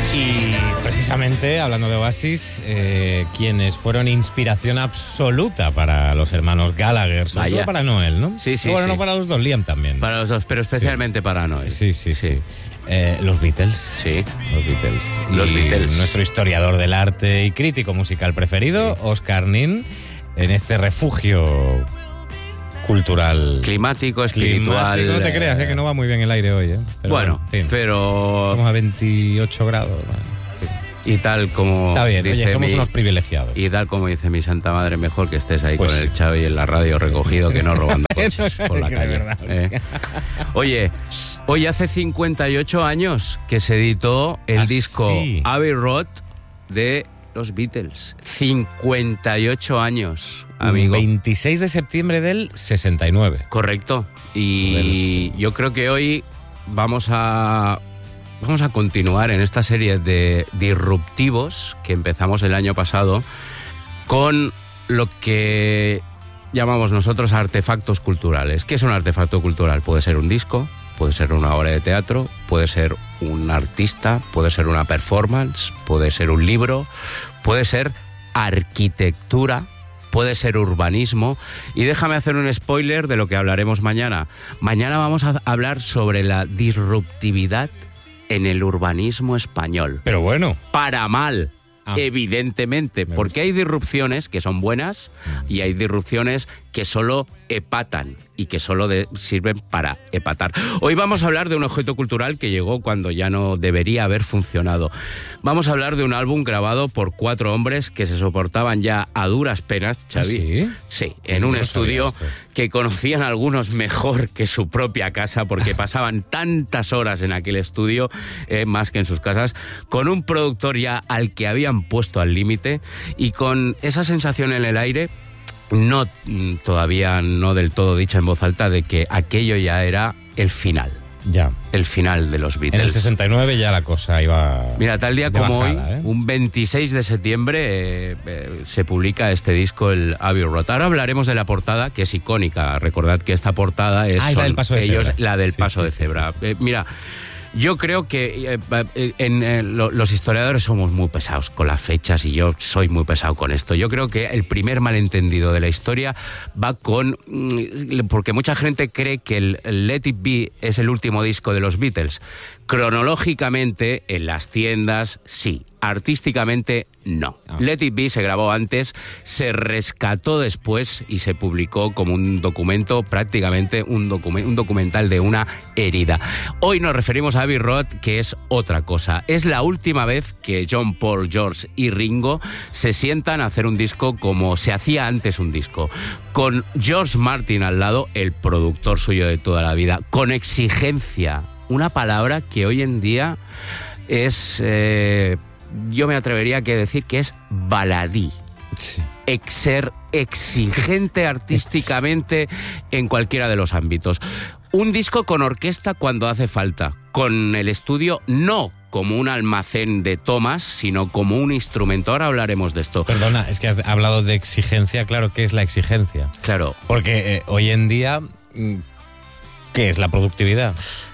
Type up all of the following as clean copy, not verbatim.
Y precisamente, hablando de Oasis, quienes fueron inspiración absoluta para los hermanos Gallagher, sobre todo para Noel, ¿no? Sí, sí, bueno, sí. no para los dos, Liam también. Para los dos, pero especialmente para Noel. Sí. Los Beatles. Sí. Los Beatles. Los Beatles. Nuestro historiador del arte y crítico musical preferido, sí. Oscar Nin, en este refugio cultural. Climático, espiritual. No te creas, que no va muy bien el aire hoy, ¿eh? Pero bueno, en fin. Pero... Estamos a 28 grados. Bueno, y tal como... Está bien, oye, somos unos privilegiados. Y tal como dice mi santa madre, mejor que estés ahí pues con el Xavi en la radio recogido que no robando coches por la calle. Verdad, Oye, hoy hace 58 años que se editó el disco Abbey Road de los Beatles. 58 años. Amigo. 26 de septiembre del 69. Correcto. Y yo creo que hoy vamos a continuar en esta serie de disruptivos que empezamos el año pasado con lo que llamamos nosotros artefactos culturales. ¿Qué es un artefacto cultural? Puede ser un disco, puede ser una obra de teatro, puede ser un artista, puede ser una performance, puede ser un libro, puede ser arquitectura, puede ser urbanismo. Y déjame hacer un spoiler de lo que hablaremos mañana. Mañana vamos a hablar sobre la disruptividad en el urbanismo español. Pero bueno. Para mal, evidentemente. Porque hay disrupciones que son buenas y hay disrupciones que solo epatan y que solo sirven para epatar. Hoy vamos a hablar de un objeto cultural que llegó cuando ya no debería haber funcionado. Vamos a hablar de un álbum grabado por 4 hombres que se soportaban ya a duras penas, Xavi. ¿Sí? Sí, en un estudio que conocían algunos mejor que su propia casa porque pasaban tantas horas en aquel estudio, más que en sus casas, con un productor ya al que habían puesto al límite y con esa sensación en el aire, todavía no del todo dicha en voz alta, de que aquello ya era el final. Ya. El final de los Beatles. En el 69 ya la cosa iba... Mira, tal día como bajada, hoy, un 26 de septiembre, se publica este disco, el Abbey Road. Ahora hablaremos de la portada, que es icónica. Recordad que esta portada es la del paso de cebra. La del paso de cebra. Mira... Yo creo que los historiadores somos muy pesados con las fechas y yo soy muy pesado con esto. Yo creo que el primer malentendido de la historia va con... Porque mucha gente cree que el Let It Be es el último disco de los Beatles. Cronológicamente, en las tiendas, sí. Artísticamente, no. Let It Be se grabó antes, se rescató después y se publicó como un documento, prácticamente un documental de una herida. Hoy nos referimos a Abbey Road, que es otra cosa. Es la última vez que John, Paul, George y Ringo se sientan a hacer un disco como se hacía antes un disco. Con George Martin al lado, el productor suyo de toda la vida, con exigencia. Una palabra que hoy en día es... yo me atrevería a decir que es baladí. Sí. Ser exigente artísticamente en cualquiera de los ámbitos. Un disco con orquesta cuando hace falta, con el estudio no como un almacén de tomas, sino como un instrumento. Ahora hablaremos de esto. Perdona, es que has hablado de exigencia. Claro, ¿qué es la exigencia? Claro. Porque hoy en día, ¿qué es la productividad?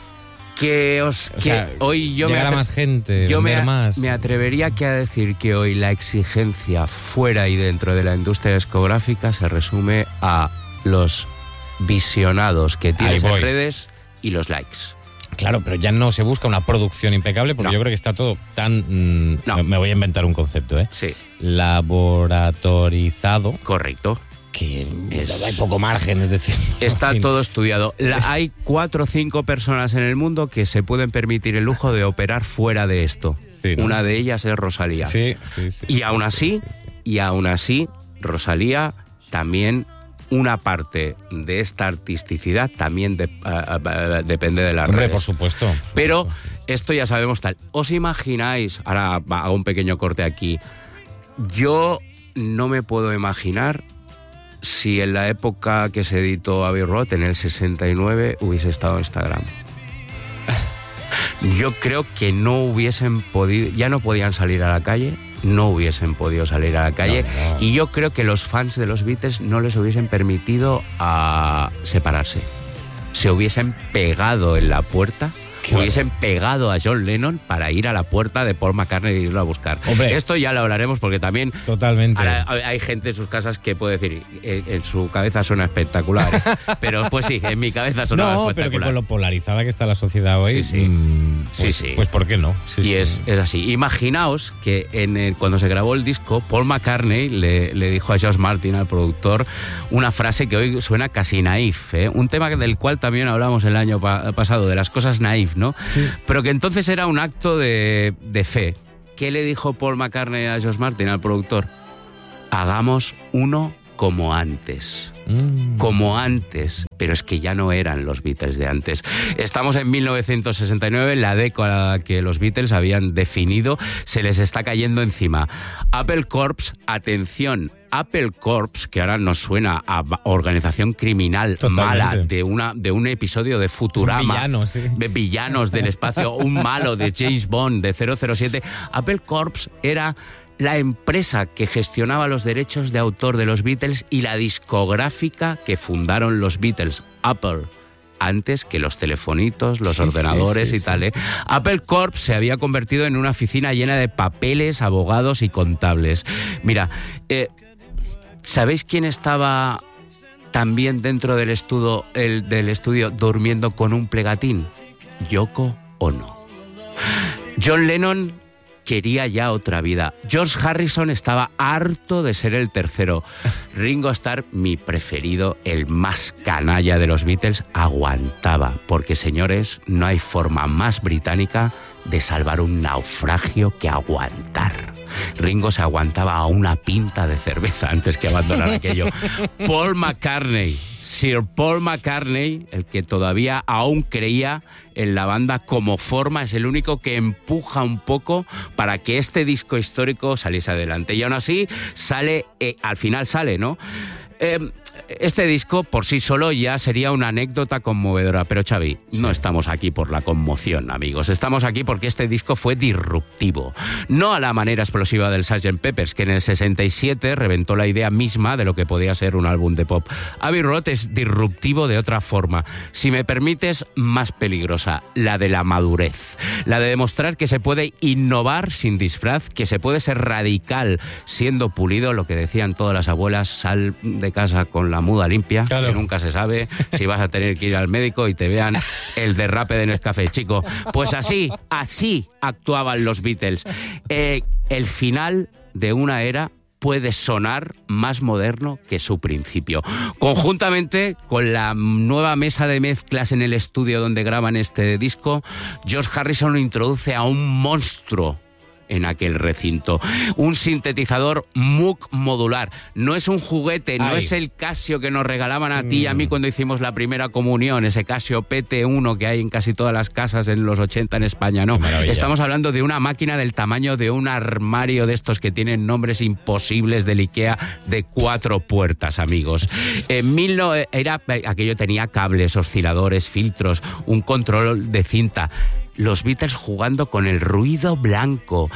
Hoy yo llegar a más gente, yo me más. atrevería a decir que hoy la exigencia fuera y dentro de la industria discográfica se resume a los visionados que tienes en redes y los likes. Claro, pero ya no se busca una producción impecable porque yo creo que está todo tan... Me voy a inventar un concepto, Sí. Laboratorizado. Correcto. Que hay poco margen, es decir... Está todo estudiado. Hay 4 o 5 personas en el mundo que se pueden permitir el lujo de operar fuera de esto. Sí, ¿no? Una de ellas es Rosalía. Sí. Y aún así, Rosalía también... Una parte de esta artisticidad también depende de las redes. Por supuesto. Pero esto ya sabemos tal. ¿Os imagináis? Ahora hago un pequeño corte aquí. Yo no me puedo imaginar si en la época que se editó Abbey Road, en el 69, hubiese estado Instagram. Yo creo que no hubiesen podido, ya no podían salir a la calle, no hubiesen podido salir a la calle, no. Y yo creo que los fans de los Beatles no les hubiesen permitido separarse. Se hubiesen pegado en la puerta hubiesen pegado a John Lennon para ir a la puerta de Paul McCartney e irlo a buscar. Hombre, esto ya lo hablaremos porque también totalmente. Ahora, hay gente en sus casas que puede decir, en su cabeza suena espectacular, ¿eh? Pero pues sí, en mi cabeza suena espectacular. Pero que con lo polarizada que está la sociedad hoy, pues ¿por qué no? Es así. Imaginaos que cuando se grabó el disco, Paul McCartney le dijo a George Martin, al productor, una frase que hoy suena casi naif, ¿eh? Un tema del cual también hablamos el año pasado, de las cosas naif, ¿no? Sí. Pero que entonces era un acto de fe. ¿Qué le dijo Paul McCartney a George Martin, al productor? Hagamos uno como antes. Como antes, pero es que ya no eran los Beatles de antes. Estamos en 1969, la década que los Beatles habían definido se les está cayendo encima. Apple Corps, atención, Apple Corps, que ahora nos suena a organización criminal mala de un episodio de Futurama, villanos del espacio, un malo de James Bond, de 007. Apple Corps era la empresa que gestionaba los derechos de autor de los Beatles y la discográfica que fundaron los Beatles, Apple, antes que los telefonitos, los ordenadores y tal, ¿eh? Apple Corp se había convertido en una oficina llena de papeles, abogados y contables. Mira, ¿sabéis quién estaba también dentro del estudio durmiendo con un plegatín? Yoko Ono. John Lennon quería ya otra vida. George Harrison estaba harto de ser el tercero. Ringo Starr, mi preferido, el más canalla de los Beatles, aguantaba. Porque, señores, no hay forma más británica de salvar un naufragio que aguantar. Ringo se aguantaba a una pinta de cerveza antes que abandonar aquello. Paul McCartney, Sir Paul McCartney, el que todavía aún creía en la banda como forma, es el único que empuja un poco para que este disco histórico saliese adelante. Y aún así sale, al final sale, ¿no? Este disco por sí solo ya sería una anécdota conmovedora, pero Xavi, no estamos aquí por la conmoción, amigos, estamos aquí porque este disco fue disruptivo, no a la manera explosiva del Sgt. Pepper's, que en el 67 reventó la idea misma de lo que podía ser un álbum de pop. Abbey Road es disruptivo de otra forma, si me permites, más peligrosa, la de la madurez, la de demostrar que se puede innovar sin disfraz, que se puede ser radical siendo pulido, lo que decían todas las abuelas, sal de casa con la muda limpia, claro, que nunca se sabe si vas a tener que ir al médico y te vean el derrape de Nescafé, chico. Pues así actuaban los Beatles. El final de una era puede sonar más moderno que su principio. Conjuntamente con la nueva mesa de mezclas en el estudio donde graban este disco, George Harrison introduce a un monstruo en aquel recinto. Un sintetizador Moog modular. No es un juguete, no es el Casio que nos regalaban a ti y a mí cuando hicimos la primera comunión, ese Casio PT1 que hay en casi todas las casas en los 80 en España, no. Estamos hablando de una máquina del tamaño de un armario de estos que tienen nombres imposibles del IKEA, de 4 puertas, amigos. Aquello tenía cables, osciladores, filtros, un control de cinta. Los Beatles jugando con el ruido blanco.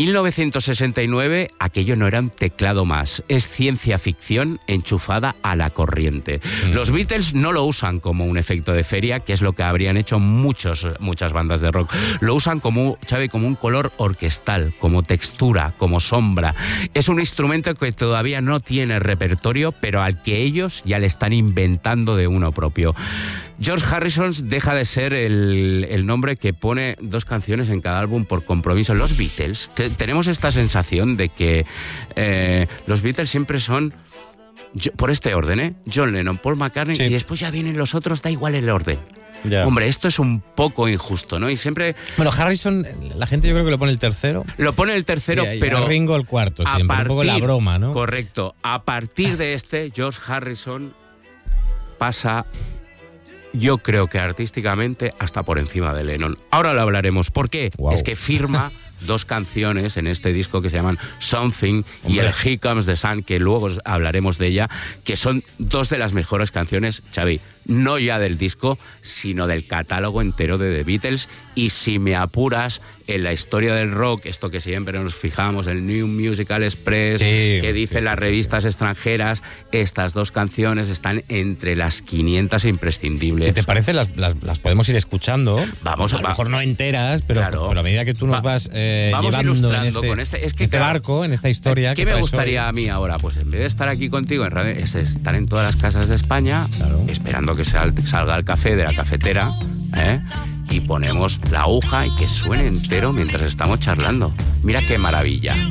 1969, aquello no era un teclado más. Es ciencia ficción enchufada a la corriente. Los Beatles no lo usan como un efecto de feria, que es lo que habrían hecho muchas bandas de rock. Lo usan como, Xavi, como un color orquestal, como textura, como sombra. Es un instrumento que todavía no tiene repertorio, pero al que ellos ya le están inventando de uno propio. George Harrison deja de ser el nombre que pone 2 canciones en cada álbum por compromiso. Los Beatles, tenemos esta sensación de que los Beatles siempre son, por este orden, John Lennon, Paul McCartney, y después ya vienen los otros, da igual el orden. Ya. Hombre, esto es un poco injusto, ¿no? Y siempre... Bueno, Harrison, la gente yo creo que lo pone el tercero. Lo pone el tercero, pero... Ringo el cuarto, siempre, un poco la broma, ¿no? Correcto. A partir de George Harrison pasa... Yo creo que artísticamente hasta por encima de Lennon. Ahora lo hablaremos. ¿Por qué? Wow. Es que firma 2 canciones en este disco que se llaman Something y el Here Comes the Sun, que luego hablaremos de ella, que son 2 de las mejores canciones, Xavi, no ya del disco, sino del catálogo entero de The Beatles. Y si me apuras, en la historia del rock, esto que siempre nos fijamos, el New Musical Express, que dicen las revistas extranjeras, estas dos canciones están entre las 500 imprescindibles. Si te parece, las podemos ir escuchando. Vamos, a lo mejor no enteras, pero a medida que tú nos vas vamos llevando en con este barco, en esta historia. ¿Qué me gustaría a mí ahora? Pues en vez de estar aquí contigo en radio, es estar en todas las casas de España, esperando que salga el café de la cafetera, y ponemos la aguja y que suene entero mientras estamos charlando. Mira qué maravilla.